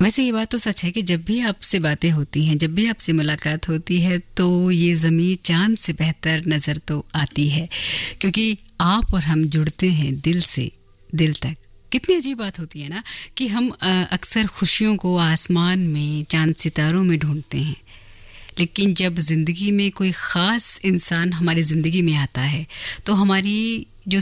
वैसे ये बात तो सच है कि जब भी आपसे बातें होती हैं, जब भी आपसे मुलाकात होती है, तो ये ज़मीं चाँद से बेहतर नज़र तो आती है, क्योंकि आप और हम जुड़ते हैं दिल से दिल तक। कितनी अजीब बात होती है ना कि हम अक्सर खुशियों को आसमान में, चाँद सितारों में ढूंढते हैं, लेकिन जब ज़िंदगी में कोई ख़ास इंसान हमारी ज़िंदगी में आता है तो हमारी जो